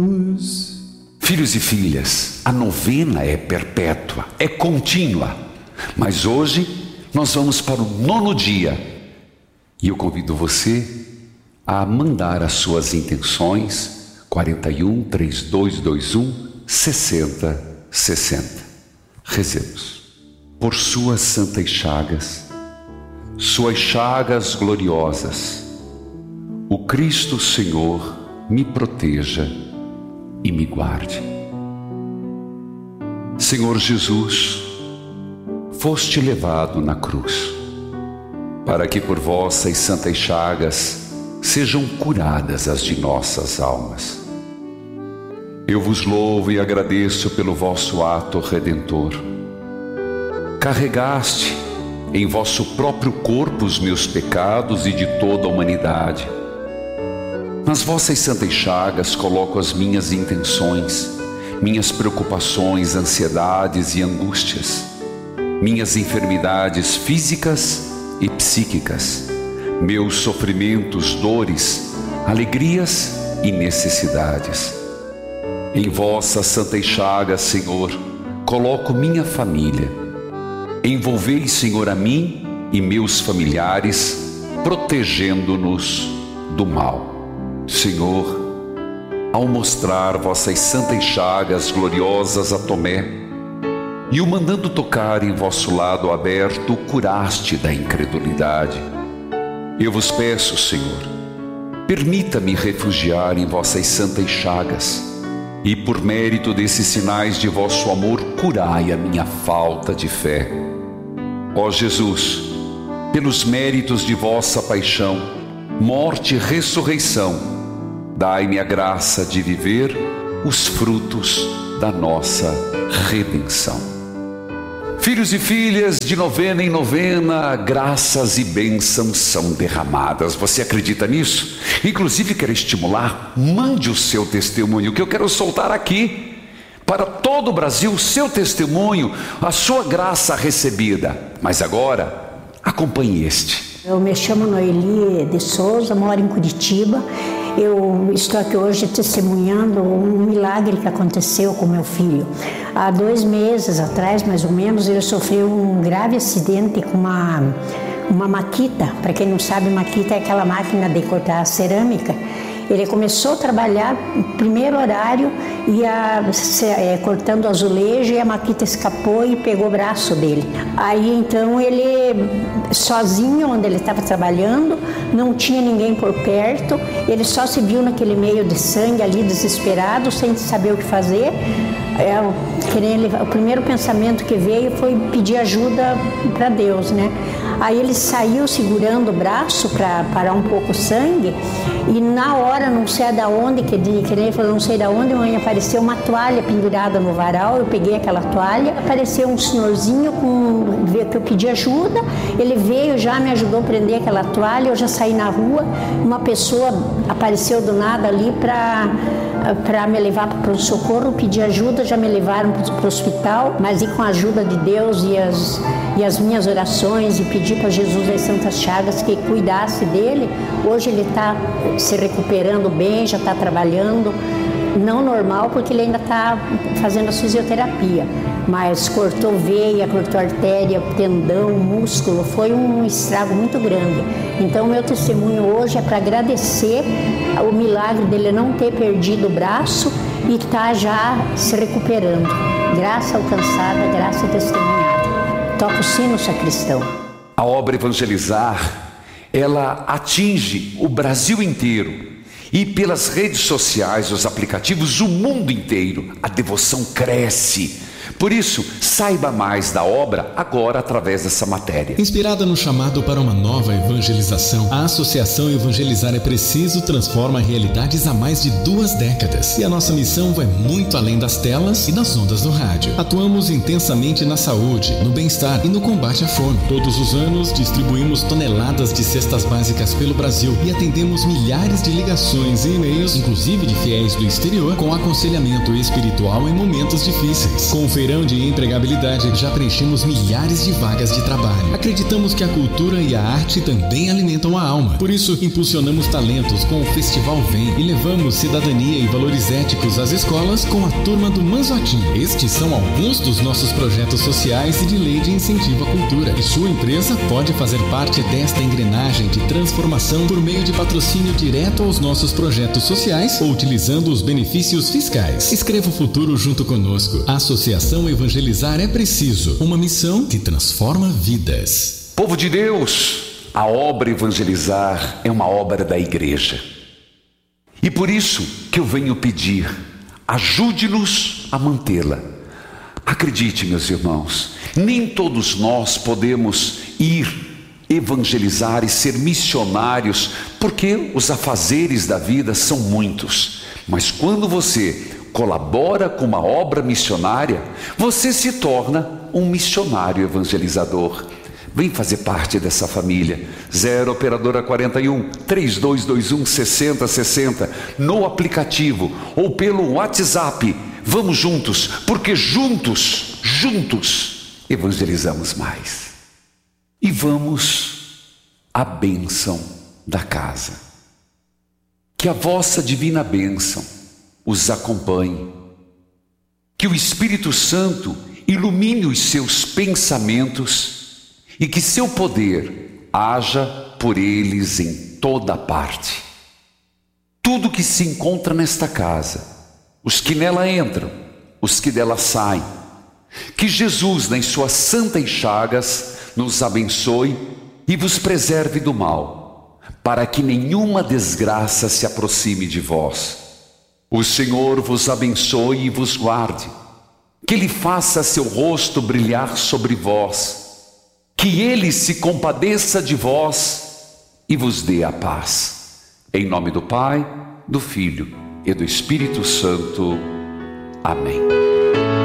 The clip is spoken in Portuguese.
Filhos e filhas, a novena é perpétua, é contínua, mas hoje nós vamos para o 9º dia e eu convido você a mandar as suas intenções 41 3221 6060. Rezemos. Por suas santas chagas gloriosas, o Cristo Senhor me proteja e me guarde. Senhor Jesus, foste levado na cruz, para que por vossas santas chagas sejam curadas as de nossas almas. Eu vos louvo e agradeço pelo vosso ato redentor. Carregaste em vosso próprio corpo os meus pecados e de toda a humanidade. Nas vossas santas chagas coloco as minhas intenções, minhas preocupações, ansiedades e angústias, minhas enfermidades físicas e psíquicas, meus sofrimentos, dores, alegrias e necessidades. Em vossas santas chagas, Senhor, coloco minha família. Envolvei, Senhor, a mim e meus familiares, protegendo-nos do mal. Senhor, ao mostrar vossas santas chagas gloriosas a Tomé e o mandando tocar em vosso lado aberto, o curaste da incredulidade. Eu vos peço, Senhor, permita-me refugiar em vossas santas chagas e, por mérito desses sinais de vosso amor, curai a minha falta de fé. Ó Jesus, pelos méritos de vossa paixão, morte e ressurreição, dai-me a graça de viver os frutos da nossa redenção. Filhos e filhas, de novena em novena, graças e bênçãos são derramadas. Você acredita nisso? Inclusive, quero estimular, mande o seu testemunho, que eu quero soltar aqui, para todo o Brasil, o seu testemunho, a sua graça recebida. Mas agora, acompanhe este. Eu me chamo Noeli de Souza, moro em Curitiba. Eu estou aqui hoje testemunhando um milagre que aconteceu com meu filho. Há 2 meses atrás, mais ou menos, ele sofreu um grave acidente com uma maquita. Para quem não sabe, maquita é aquela máquina de cortar cerâmica. Ele começou a trabalhar no primeiro horário, ia cortando azulejo, e a maquita escapou e pegou o braço dele. Aí então ele, sozinho, onde ele estava trabalhando, não tinha ninguém por perto, ele só se viu naquele meio de sangue ali, desesperado, sem saber o que fazer. O primeiro pensamento que veio foi pedir ajuda para Deus, né? Aí ele saiu segurando o braço para parar um pouco o sangue, e na hora, não sei de onde, que ele falou, não sei de onde, mãe, apareceu uma toalha pendurada no varal. Eu peguei aquela toalha, apareceu um senhorzinho que eu pedi ajuda, ele veio, já me ajudou a prender aquela toalha, eu já saí na rua, uma pessoa apareceu do nada ali para me levar para o socorro, pedir ajuda, já me levaram para o hospital, mas e com a ajuda de Deus e as minhas orações, e pedir para Jesus das Santas Chagas que cuidasse dele. Hoje ele está se recuperando bem, já está trabalhando, não normal, porque ele ainda está fazendo a fisioterapia, mas cortou veia, cortou artéria, tendão, músculo, foi um estrago muito grande. Então meu testemunho hoje é para agradecer o milagre dele não ter perdido o braço e está já se recuperando. Graça alcançada, graça testemunhada. Toca o sino, sacristão. A obra Evangelizar, ela atinge o Brasil inteiro. E pelas redes sociais, os aplicativos, o mundo inteiro, a devoção cresce. Por isso, saiba mais da obra agora através dessa matéria. Inspirada no chamado para uma nova evangelização, a Associação Evangelizar é Preciso transforma realidades há mais de 2 décadas. E a nossa missão vai muito além das telas e das ondas do rádio. Atuamos intensamente na saúde, no bem-estar e no combate à fome. Todos os anos, distribuímos toneladas de cestas básicas pelo Brasil e atendemos milhares de ligações e e-mails, inclusive de fiéis do exterior, com aconselhamento espiritual em momentos difíceis. Com feirão de empregabilidade, já preenchemos milhares de vagas de trabalho. Acreditamos que a cultura e a arte também alimentam a alma. Por isso, impulsionamos talentos com o Festival Vem e levamos cidadania e valores éticos às escolas com a turma do Manzotim. Estes são alguns dos nossos projetos sociais e de lei de incentivo à cultura. E sua empresa pode fazer parte desta engrenagem de transformação por meio de patrocínio direto aos nossos projetos sociais ou utilizando os benefícios fiscais. Escreva o futuro junto conosco. A Associação Evangelizar é Preciso. Uma missão que transforma vidas. Povo de Deus, a obra Evangelizar é uma obra da igreja. E por isso que eu venho pedir, ajude-nos a mantê-la. Acredite, meus irmãos, nem todos nós podemos ir evangelizar e ser missionários, porque os afazeres da vida são muitos. Mas quando você colabora com uma obra missionária, você se torna um missionário evangelizador. Vem fazer parte dessa família. 0 Operadora 41 3221 6060 no aplicativo ou pelo WhatsApp. Vamos juntos, porque juntos evangelizamos mais. E vamos à bênção da casa. Que a vossa divina bênção os acompanhe. Que o Espírito Santo ilumine os seus pensamentos e que seu poder haja por eles em toda parte. Tudo que se encontra nesta casa, os que nela entram, os que dela saem, que Jesus, nas suas santas chagas, nos abençoe e vos preserve do mal, para que nenhuma desgraça se aproxime de vós. O Senhor vos abençoe e vos guarde, que Ele faça seu rosto brilhar sobre vós, que Ele se compadeça de vós e vos dê a paz. Em nome do Pai, do Filho e do Espírito Santo. Amém.